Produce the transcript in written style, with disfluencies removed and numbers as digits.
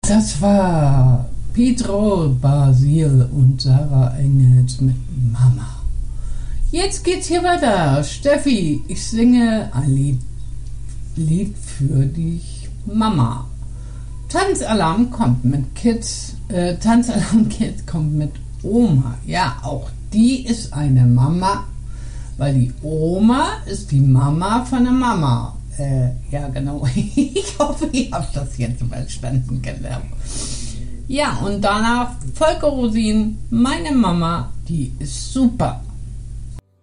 Das war Pedro Basil und Sarah Engels mit Mama. Jetzt geht's hier weiter. Steffi, ich singe ein Lied für dich, Mama. Tanzalarm kommt mit Kids. Tanzalarm Kids kommt mit Oma. Ja, auch die ist eine Mama, weil die Oma ist die Mama von der Mama. Ja, genau. Ich hoffe, ihr habt das jetzt verstanden, gelernt. Ja, und danach Volker Rosin, meine Mama, die ist super.